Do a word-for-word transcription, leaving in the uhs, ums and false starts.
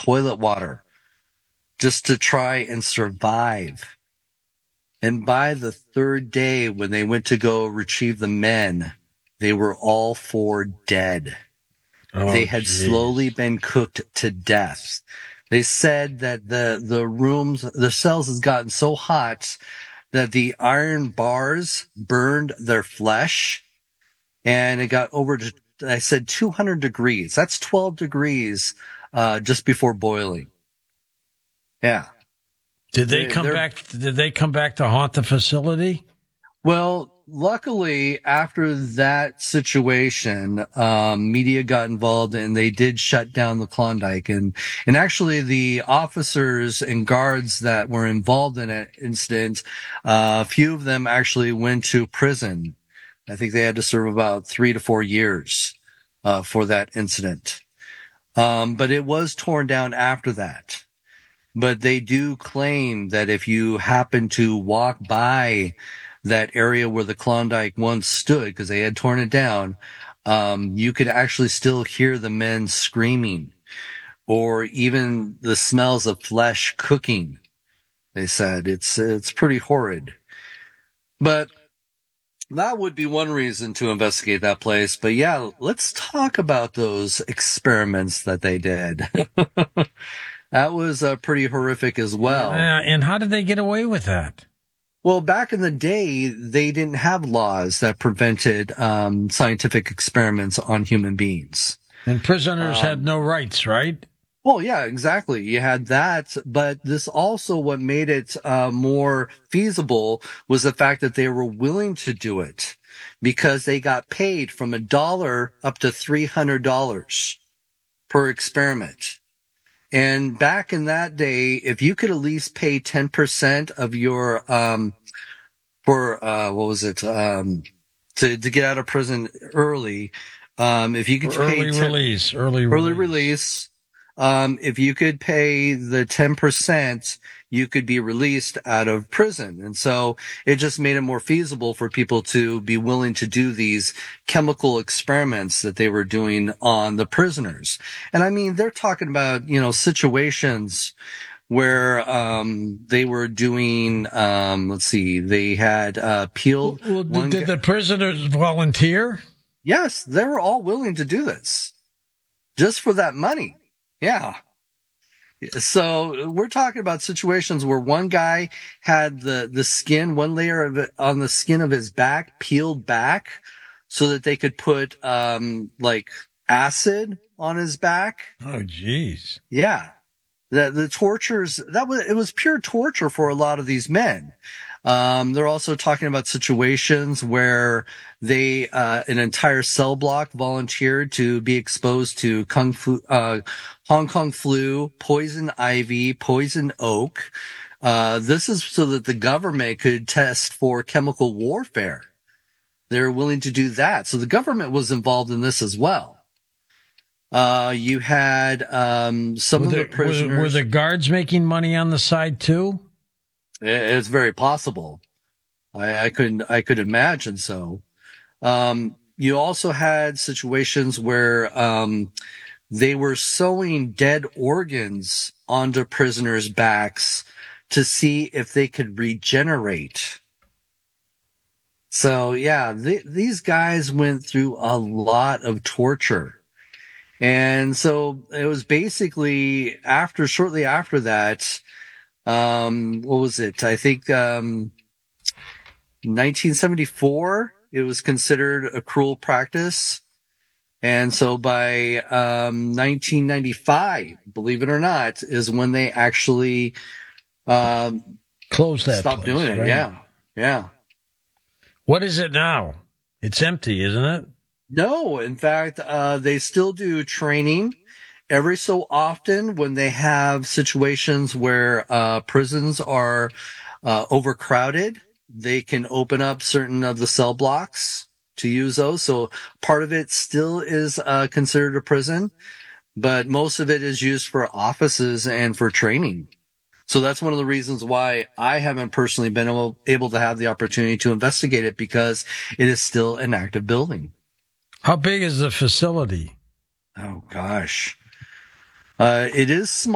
toilet water just to try and survive. And by the third day, when they went to go retrieve the men, they were all four dead. Oh, they had geez. slowly been cooked to death. They said that the, the rooms, the cells has gotten so hot that the iron bars burned their flesh, and it got over to, I said, two hundred degrees. That's twelve degrees uh, just before boiling. Yeah. Did they They- come they're- back? Did they come back to haunt the facility? Well, luckily, after that situation, um, media got involved and they did shut down the Klondike. And, and actually the officers and guards that were involved in that incident, uh, a few of them actually went to prison. I think they had to serve about three to four years, uh, for that incident. Um, but it was torn down after that. But they do claim that if you happen to walk by that area where the Klondike once stood, because they had torn it down, um, you could actually still hear the men screaming, or even the smells of flesh cooking. They said it's it's pretty horrid. But that would be one reason to investigate that place. But yeah, let's talk about those experiments that they did. That was uh, pretty horrific as well. Uh, and how did they get away with that? Well, back in the day, they didn't have laws that prevented um, scientific experiments on human beings. And prisoners Um, had no rights, right? Well, yeah, exactly. You had that, but this also what made it uh, more feasible was the fact that they were willing to do it because they got paid from a dollar up to three hundred dollars per experiment. And back in that day, if you could at least pay ten percent of your, um, for, uh, what was it, um, to, to get out of prison early, um, if you could pay Early ten release, early early release. release, um, if you could pay the ten percent, you could be released out of prison. And so it just made it more feasible for people to be willing to do these chemical experiments that they were doing on the prisoners. And I mean, they're talking about, you know, situations where, um, they were doing, um, let's see, they had, uh, peeled. Well, one did, did guy- the prisoners volunteer? Yes, they were all willing to do this just for that money. Yeah. So we're talking about situations where one guy had the, the skin, one layer of it on the skin of his back peeled back so that they could put, um, like acid on his back. Oh, geez. Yeah. The, the tortures, that was, it was pure torture for a lot of these men. Um, they're also talking about situations where they, uh, an entire cell block volunteered to be exposed to kung fu, uh, Hong Kong flu, poison ivy, poison oak. Uh, this is so that the government could test for chemical warfare. They're willing to do that. So the government was involved in this as well. Uh, you had, um, some Were of the, the prisoners. were, were the guards making money on the side too? It's very possible. I, I couldn't, I could imagine so. Um, you also had situations where, um, they were sewing dead organs onto prisoners' backs to see if they could regenerate. So yeah, th- these guys went through a lot of torture. And so it was basically after, shortly after that, um, what was it? I think, um, nineteen seventy-four, it was considered a cruel practice. And so by, um, nineteen ninety-five, believe it or not, is when they actually, um, Closed that stopped place, doing it. right? Yeah. Yeah. What is it now? It's empty, isn't it? No, in fact, uh, they still do training every so often when they have situations where, uh, prisons are, uh, overcrowded. They can open up certain of the cell blocks to use those. So part of it still is, uh, considered a prison, but most of it is used for offices and for training. So that's one of the reasons why I haven't personally been able, able to have the opportunity to investigate it, because it is still an active building. How big is the facility? Oh gosh. Uh, it is small.